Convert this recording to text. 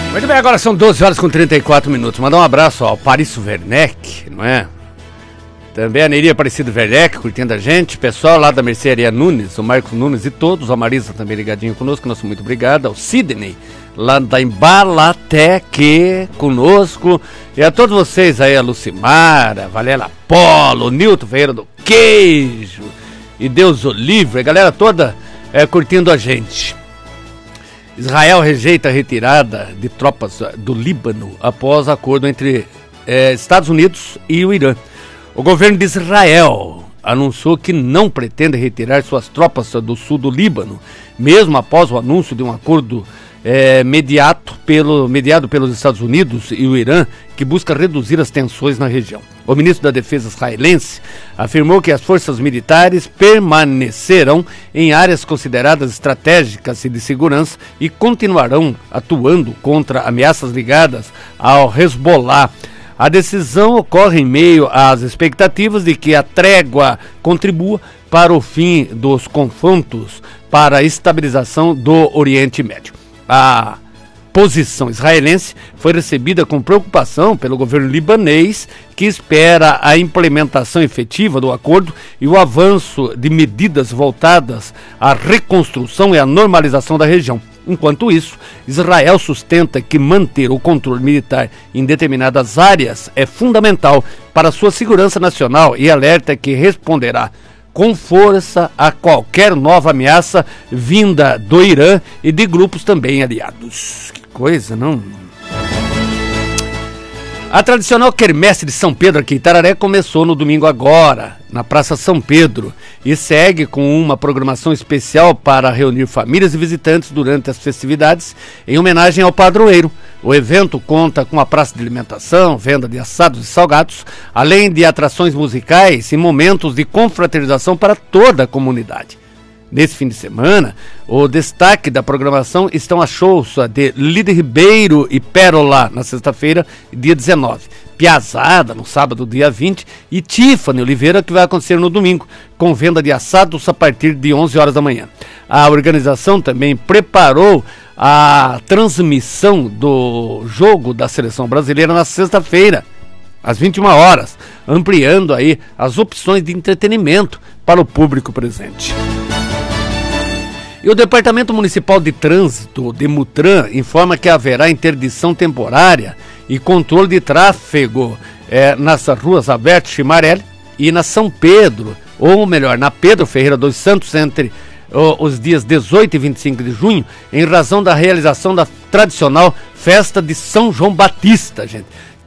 Muito bem, agora são 12 horas com 34 minutos. Mandar um abraço ao Parício Werneck, não é? Também a Nery Aparecido Werneck, curtindo a gente. Pessoal lá da Mercearia Nunes, o Marcos Nunes e todos. A Marisa também ligadinho conosco, nosso muito obrigado. Ao Sidney, lá da Embalatec, conosco. E a todos vocês aí, a Lucimara, Valéria Polo, o Nilton Ferreira do Queijo e Deus o livre. A galera toda curtindo a gente. Israel rejeita a retirada de tropas do Líbano após acordo entre Estados Unidos e o Irã. O governo de Israel anunciou que não pretende retirar suas tropas do sul do Líbano, mesmo após o anúncio de um acordo mediado pelos Estados Unidos e o Irã, que busca reduzir as tensões na região. O ministro da Defesa israelense afirmou que as forças militares permanecerão em áreas consideradas estratégicas e de segurança e continuarão atuando contra ameaças ligadas ao Hezbollah. A decisão ocorre em meio às expectativas de que a trégua contribua para o fim dos confrontos para a estabilização do Oriente Médio. A posição israelense foi recebida com preocupação pelo governo libanês, que espera a implementação efetiva do acordo e o avanço de medidas voltadas à reconstrução e à normalização da região. Enquanto isso, Israel sustenta que manter o controle militar em determinadas áreas é fundamental para sua segurança nacional e alerta que responderá com força a qualquer nova ameaça vinda do Irã e de grupos também aliados. Que coisa, não? A tradicional quermesse de São Pedro aqui em Itararé começou no domingo agora, na Praça São Pedro, e segue com uma programação especial para reunir famílias e visitantes durante as festividades em homenagem ao padroeiro. O evento conta com a praça de alimentação, venda de assados e salgados, além de atrações musicais e momentos de confraternização para toda a comunidade. Nesse fim de semana, o destaque da programação estão as shows de Líder Ribeiro e Pérola na sexta-feira, dia 19. Piazada no sábado, dia 20, e Tiffany Oliveira, que vai acontecer no domingo, com venda de assados a partir de 11 horas da manhã. A organização também preparou a transmissão do jogo da seleção brasileira na sexta-feira, às 21 horas, ampliando aí as opções de entretenimento para o público presente. E o Departamento Municipal de Trânsito, Demutran, informa que haverá interdição temporária e controle de tráfego nas ruas Alberto Chimarelli e na São Pedro, ou melhor, na Pedro Ferreira dos Santos, entre os dias 18 e 25 de junho, em razão da realização da tradicional festa de São João Batista, gente,